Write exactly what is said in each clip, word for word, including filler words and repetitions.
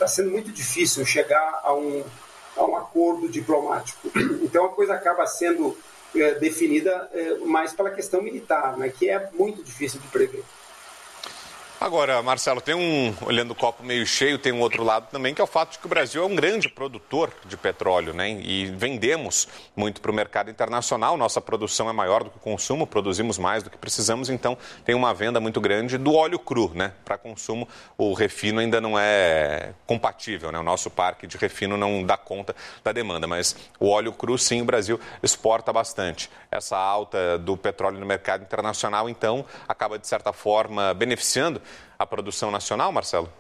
sendo muito difícil chegar a um, a um acordo diplomático. Então a coisa acaba sendo é, definida é, mais pela questão militar, né, que é muito difícil de prever. Agora, Marcelo, tem um, olhando o copo meio cheio, tem um outro lado também, que é o fato de que o Brasil é um grande produtor de petróleo, né? E vendemos muito para o mercado internacional, nossa produção é maior do que o consumo, produzimos mais do que precisamos, então tem uma venda muito grande do óleo cru, né? Para consumo, o refino ainda não é compatível, né? O nosso parque de refino não dá conta da demanda, mas o óleo cru, sim, o Brasil exporta bastante. Essa alta do petróleo no mercado internacional, então, acaba, de certa forma, beneficiando a produção nacional, Marcelo?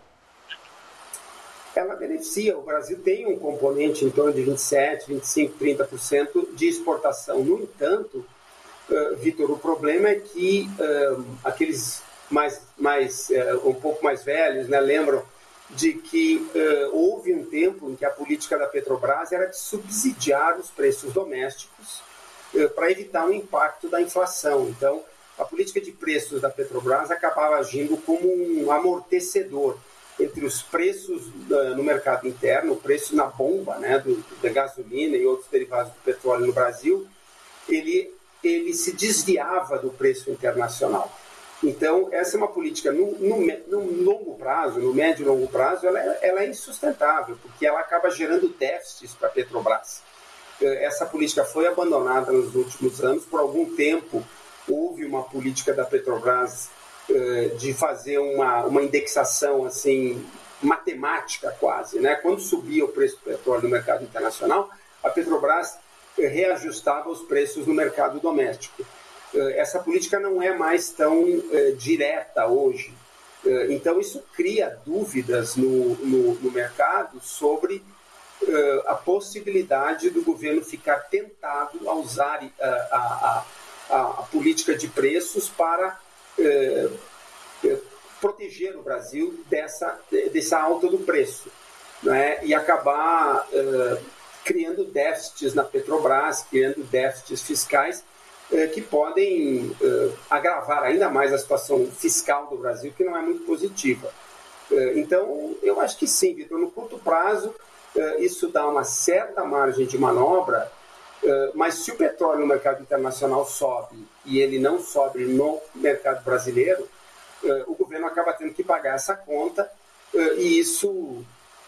Ela beneficia. O Brasil tem um componente em torno de vinte e sete, vinte e cinco, trinta por cento de exportação. No entanto, uh, Vitor, o problema é que uh, aqueles mais, mais, uh, um pouco mais velhos, né, lembram de que uh, houve um tempo em que a política da Petrobras era de subsidiar os preços domésticos uh, para evitar o impacto da inflação. Então, a política de preços da Petrobras acabava agindo como um amortecedor entre os preços uh, no mercado interno, o preço na bomba, né, do, da gasolina e outros derivados do petróleo no Brasil, ele, ele se desviava do preço internacional. Então, essa é uma política, no, no, no longo prazo, no médio e longo prazo, ela, ela é insustentável, porque ela acaba gerando déficits para a Petrobras. Uh, essa política foi abandonada nos últimos anos, por algum tempo. Houve uma política da Petrobras eh, de fazer uma, uma indexação assim, matemática quase, né? Quando subia o preço do petróleo no mercado internacional, a Petrobras eh, reajustava os preços no mercado doméstico. Eh, essa política não é mais tão eh, direta hoje. Eh, então isso cria dúvidas no, no, no mercado sobre eh, a possibilidade do governo ficar tentado a usar a, a, a A, a política de preços para eh, eh, proteger o Brasil dessa, dessa alta do preço, né? E acabar eh, criando déficits na Petrobras, criando déficits fiscais eh, que podem eh, agravar ainda mais a situação fiscal do Brasil, que não é muito positiva. Eh, então, eu acho que sim, Vitor, no curto prazo, eh, isso dá uma certa margem de manobra. Uh, mas se o petróleo no mercado internacional sobe e ele não sobe no mercado brasileiro, uh, o governo acaba tendo que pagar essa conta uh, e isso uh,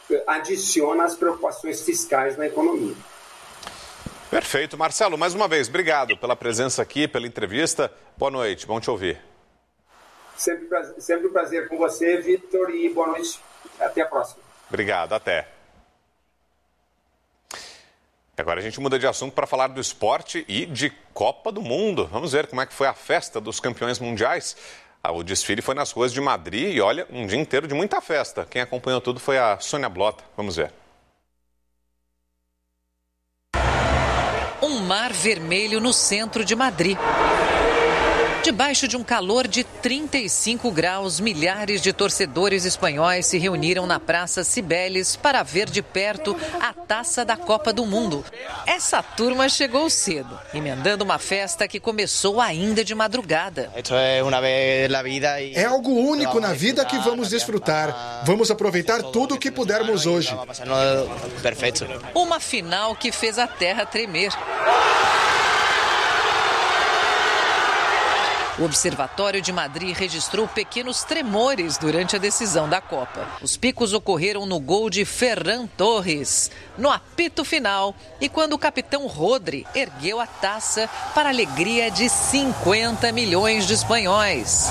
adiciona as preocupações fiscais na economia. Perfeito. Marcelo, mais uma vez, obrigado pela presença aqui, pela entrevista. Boa noite, bom te ouvir. Sempre, sempre um prazer com você, Vitor, e boa noite. Até a próxima. Obrigado, até. Agora a gente muda de assunto para falar do esporte e de Copa do Mundo. Vamos ver como é que foi a festa dos campeões mundiais. O desfile foi nas ruas de Madrid e, olha, um dia inteiro de muita festa. Quem acompanhou tudo foi a Sônia Blota. Vamos ver. Um mar vermelho no centro de Madrid. Debaixo de um calor de trinta e cinco graus, milhares de torcedores espanhóis se reuniram na Praça Cibeles para ver de perto a taça da Copa do Mundo. Essa turma chegou cedo, emendando uma festa que começou ainda de madrugada. É algo único na vida que vamos desfrutar. Vamos aproveitar tudo o que pudermos hoje. Uma final que fez a terra tremer. O Observatório de Madrid registrou pequenos tremores durante a decisão da Copa. Os picos ocorreram no gol de Ferran Torres, no apito final e quando o capitão Rodri ergueu a taça para a alegria de cinquenta milhões de espanhóis.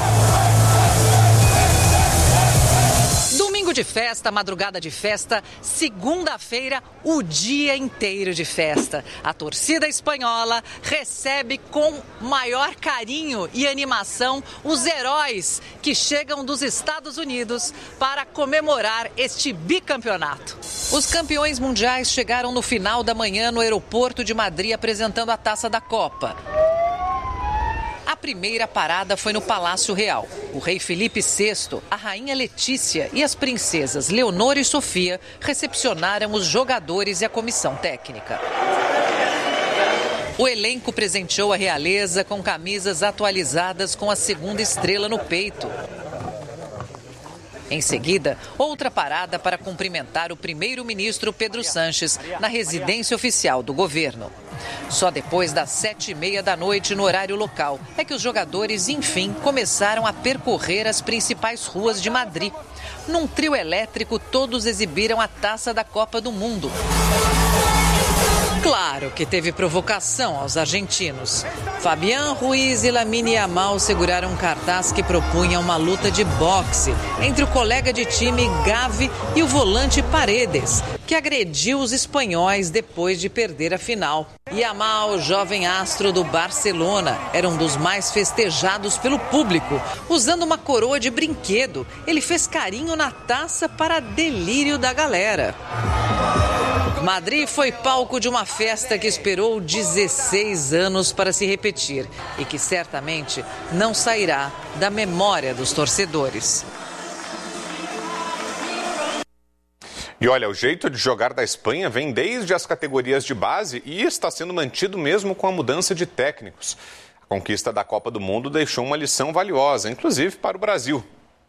Domingo de festa, madrugada de festa, segunda-feira, o dia inteiro de festa. A torcida espanhola recebe com maior carinho e animação os heróis que chegam dos Estados Unidos para comemorar este bicampeonato. Os campeões mundiais chegaram no final da manhã no aeroporto de Madrid apresentando a taça da Copa. A primeira parada foi no Palácio Real. O rei Felipe sexto, a rainha Letícia e as princesas Leonor e Sofia recepcionaram os jogadores e a comissão técnica. O elenco presenteou a realeza com camisas atualizadas com a segunda estrela no peito. Em seguida, outra parada para cumprimentar o primeiro-ministro Pedro Sánchez na residência oficial do governo. Só depois das sete e meia da noite, no horário local, é que os jogadores, enfim, começaram a percorrer as principais ruas de Madrid. Num trio elétrico, todos exibiram a taça da Copa do Mundo. Claro que teve provocação aos argentinos. Fabián Ruiz e Lamine Yamal seguraram um cartaz que propunha uma luta de boxe entre o colega de time Gavi e o volante Paredes, que agrediu os espanhóis depois de perder a final. Yamal, jovem astro do Barcelona, era um dos mais festejados pelo público. Usando uma coroa de brinquedo, ele fez carinho na taça para delírio da galera. Madrid foi palco de uma festa que esperou dezesseis anos para se repetir e que certamente não sairá da memória dos torcedores. E olha, o jeito de jogar da Espanha vem desde as categorias de base e está sendo mantido mesmo com a mudança de técnicos. A conquista da Copa do Mundo deixou uma lição valiosa, inclusive para o Brasil.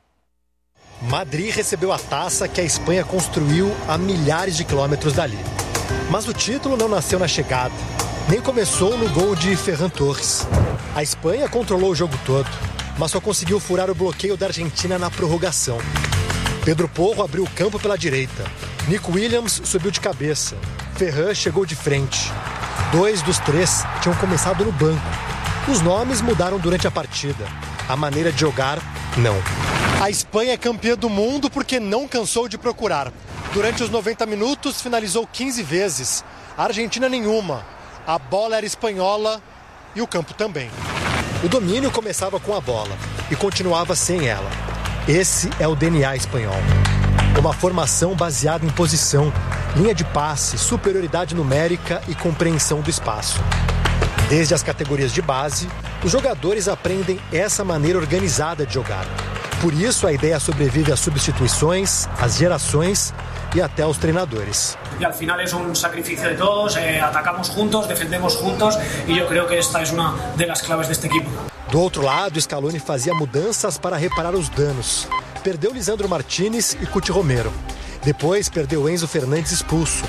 Madrid recebeu a taça que a Espanha construiu a milhares de quilômetros dali. Mas o título não nasceu na chegada, nem começou no gol de Ferran Torres. A Espanha controlou o jogo todo, mas só conseguiu furar o bloqueio da Argentina na prorrogação. Pedro Porro abriu o campo pela direita. Nico Williams subiu de cabeça. Ferran chegou de frente. Dois dos três tinham começado no banco. Os nomes mudaram durante a partida. A maneira de jogar, não. A Espanha é campeã do mundo porque não cansou de procurar. Durante os noventa minutos, finalizou quinze vezes. A Argentina nenhuma. A bola era espanhola e o campo também. O domínio começava com a bola e continuava sem ela. Esse é o D N A espanhol. Uma formação baseada em posição, linha de passe, superioridade numérica e compreensão do espaço. Desde as categorias de base, os jogadores aprendem essa maneira organizada de jogar. Por isso, a ideia sobrevive às substituições, às gerações e até aos treinadores. E al final é um sacrifício de todos, eh, atacamos juntos, defendemos juntos e eu creio que esta é uma das claves deste equipo. Do outro lado, Scaloni fazia mudanças para reparar os danos. Perdeu Lisandro Martínez e Cuti Romero. Depois perdeu Enzo Fernandes expulso.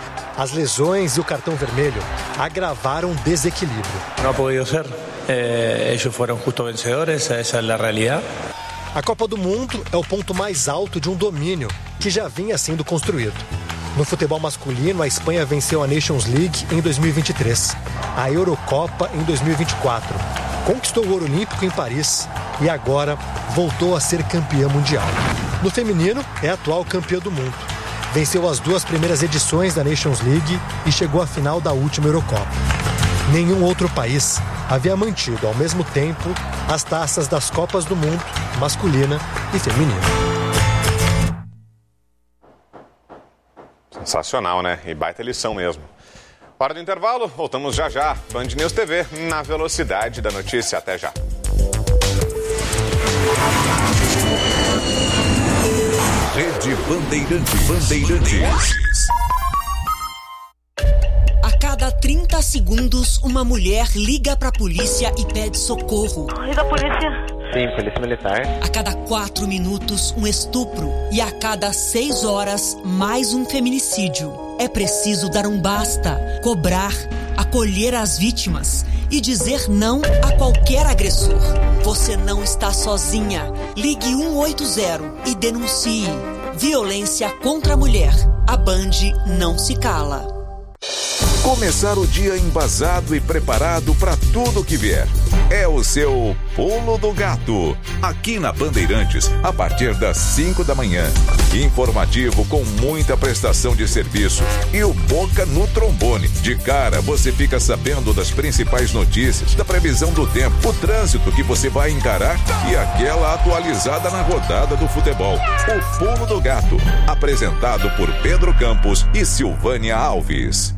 As lesões e o cartão vermelho agravaram o desequilíbrio. Não pôde ser. Eh, eles foram justo vencedores, essa é a realidade. A Copa do Mundo é o ponto mais alto de um domínio que já vinha sendo construído. No futebol masculino, a Espanha venceu a Nations League em dois mil e vinte e três, a Eurocopa em dois mil e vinte e quatro, conquistou o ouro olímpico em Paris e agora voltou a ser campeã mundial. No feminino, é atual campeã do mundo. Venceu as duas primeiras edições da Nations League e chegou à final da última Eurocopa. Nenhum outro país havia mantido ao mesmo tempo as taças das Copas do Mundo, masculina e feminina. Sensacional, né? E baita lição mesmo. Hora do intervalo, voltamos já já. Band News T V, na velocidade da notícia. Até já. Rede Bandeirantes. Bandeirantes. A cada trinta segundos, uma mulher liga para a polícia e pede socorro. E da polícia? Sim, polícia militar. A cada quatro minutos, um estupro. E a cada seis horas, mais um feminicídio. É preciso dar um basta, cobrar, acolher as vítimas e dizer não a qualquer agressor. Você não está sozinha. Ligue um oito zero e denuncie. Violência contra a mulher. A Band não se cala. Começar o dia embasado e preparado para tudo que vier. É o seu Pulo do Gato. Aqui na Bandeirantes, a partir das cinco da manhã. Informativo com muita prestação de serviço e o Boca no trombone. De cara, você fica sabendo das principais notícias, da previsão do tempo, o trânsito que você vai encarar e aquela atualizada na rodada do futebol. O Pulo do Gato. Apresentado por Pedro Campos e Silvânia Alves.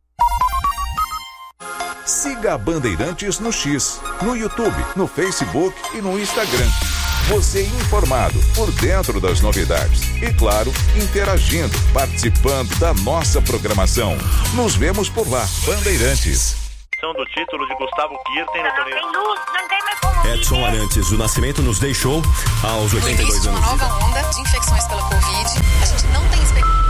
Siga a Bandeirantes no X, no YouTube, no Facebook e no Instagram. Você informado, por dentro das novidades. E claro, interagindo, participando da nossa programação. Nos vemos por lá, Bandeirantes. confirmação do título de Gustavo Kirten no torneio. Não tem luz, não tem mais como. Edson Arantes do Nascimento nos deixou aos oitenta e dois anos. No início de uma nova onda de infecções pela Covid, a gente não tem expectativa.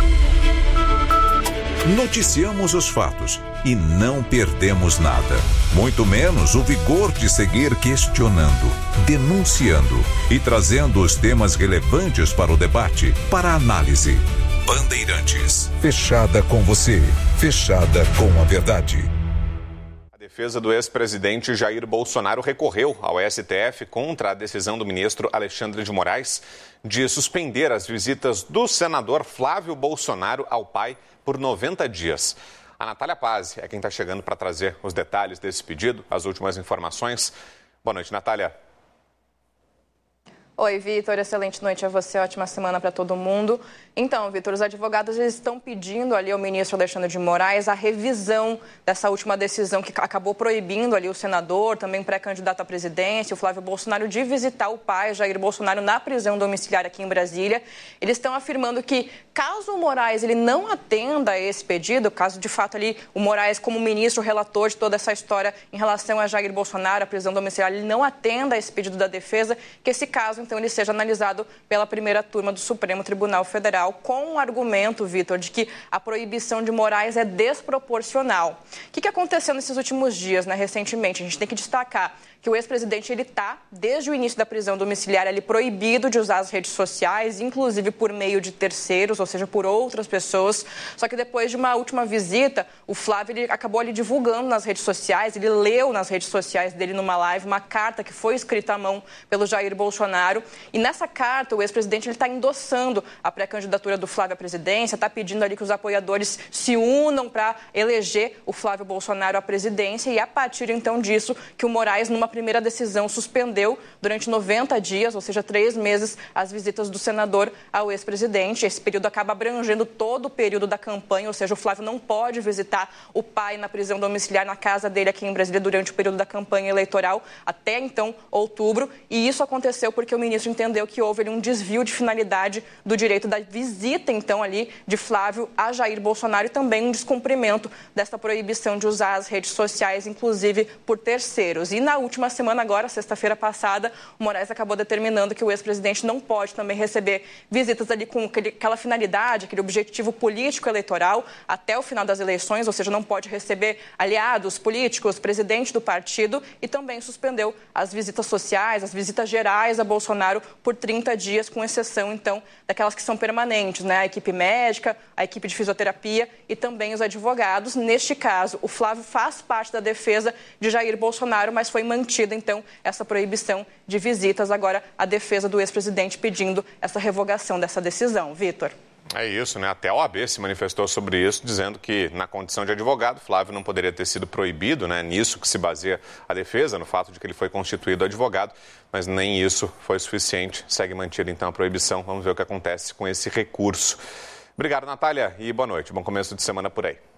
Noticiamos os fatos e não perdemos nada. Muito menos o vigor de seguir questionando, denunciando e trazendo os temas relevantes para o debate, para a análise. Bandeirantes. Fechada com você. Fechada com a verdade. A defesa do ex-presidente Jair Bolsonaro recorreu ao S T F contra a decisão do ministro Alexandre de Moraes de suspender as visitas do senador Flávio Bolsonaro ao pai por noventa dias. A Natália Paz é quem está chegando para trazer os detalhes desse pedido, as últimas informações. Boa noite, Natália. Oi, Vitor, excelente noite a você, ótima semana para todo mundo. Então, Vitor, os advogados eles estão pedindo ali ao ministro Alexandre de Moraes a revisão dessa última decisão que acabou proibindo ali o senador, também pré-candidato à presidência, o Flávio Bolsonaro, de visitar o pai, Jair Bolsonaro, na prisão domiciliar aqui em Brasília. Eles estão afirmando que, caso o Moraes ele não atenda a esse pedido, caso de fato ali o Moraes, como ministro relator de toda essa história em relação a Jair Bolsonaro, a prisão domiciliar, ele não atenda a esse pedido da defesa, que esse caso, então, ele seja analisado pela primeira turma do Supremo Tribunal Federal, com o argumento, Vitor, de que a proibição de Moraes é desproporcional. O que, que aconteceu nesses últimos dias, né, recentemente? A gente tem que destacar que o ex-presidente ele está, desde o início da prisão domiciliar, ele proibido de usar as redes sociais, inclusive por meio de terceiros, ou seja, por outras pessoas. Só que depois de uma última visita, o Flávio ele acabou ali divulgando nas redes sociais, ele leu nas redes sociais dele numa live uma carta que foi escrita à mão pelo Jair Bolsonaro. E nessa carta, o ex-presidente está endossando a pré-candidatura do Flávio à presidência, está pedindo ali que os apoiadores se unam para eleger o Flávio Bolsonaro à presidência. E a partir, então, disso, que o Moraes, numa primeira decisão, suspendeu durante noventa dias, ou seja, três meses, as visitas do senador ao ex-presidente. Esse período acaba abrangendo todo o período da campanha, ou seja, o Flávio não pode visitar o pai na prisão domiciliar na casa dele aqui em Brasília durante o período da campanha eleitoral, até então, outubro. E isso aconteceu porque o ministro entendeu que houve ali um desvio de finalidade do direito da visita, então, ali de Flávio a Jair Bolsonaro e também um descumprimento dessa proibição de usar as redes sociais, inclusive por terceiros. E na última semana agora, sexta-feira passada, o Moraes acabou determinando que o ex-presidente não pode também receber visitas ali com aquela finalidade, aquele objetivo político eleitoral até o final das eleições, ou seja, não pode receber aliados políticos, presidente do partido, e também suspendeu as visitas sociais, as visitas gerais a Bolsonaro por trinta dias, com exceção, então, daquelas que são permanentes, né? A equipe médica, a equipe de fisioterapia e também os advogados. Neste caso, o Flávio faz parte da defesa de Jair Bolsonaro, mas foi mantido então, essa proibição de visitas. Agora, a defesa do ex-presidente pedindo essa revogação dessa decisão. Vitor. É isso, né? Até a O A B se manifestou sobre isso, dizendo que, na condição de advogado, Flávio não poderia ter sido proibido, né? Nisso que se baseia a defesa, no fato de que ele foi constituído advogado, mas nem isso foi suficiente. Segue mantida, então, a proibição. Vamos ver o que acontece com esse recurso. Obrigado, Natália, e boa noite. Bom começo de semana por aí.